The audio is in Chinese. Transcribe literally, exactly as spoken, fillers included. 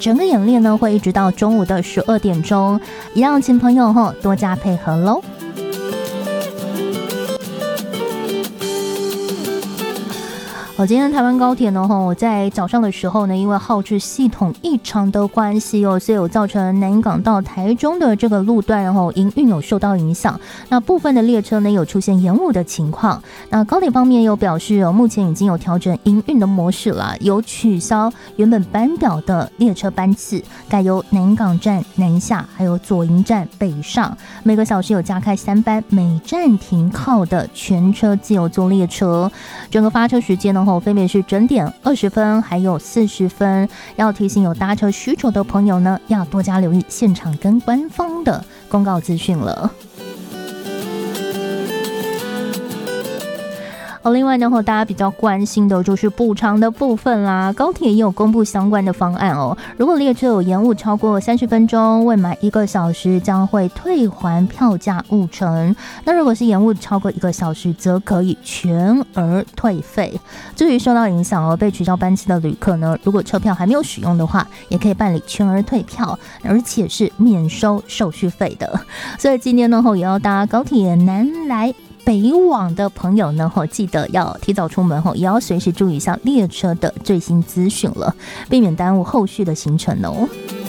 整个演练呢会一直到中午的十二点钟，一样请朋友吼多加配合喽。好，今天台湾高铁呢，我在早上的时候呢，因为号志系统异常的关系哦，所以有造成南港到台中的这个路段，然后营运有受到影响。那部分的列车呢有出现延误的情况。那高铁方面有表示哦，目前已经有调整营运的模式了，有取消原本班表的列车班次，改由南港站南下，还有左营站北上，每个小时有加开三班，每站停靠的全车自由座列车。整个发车时间呢，分别是整点二十分还有四十分，要提醒有搭车需求的朋友呢，要多加留意现场跟官方的公告资讯了。哦，另外呢，大家比较关心的就是补偿的部分啦。高铁也有公布相关的方案哦。如果列车有延误超过三十分钟，未满一个小时，将会退还票价五成。那如果是延误超过一个小时，则可以全额退费。至于受到影响而被取消班次的旅客呢，如果车票还没有使用的话，也可以办理全额退票，而且是免收手续费的。所以今天呢，也要搭高铁南来北往的朋友呢，记得要提早出门，也要随时注意一下列车的最新资讯了，避免耽误后续的行程哦。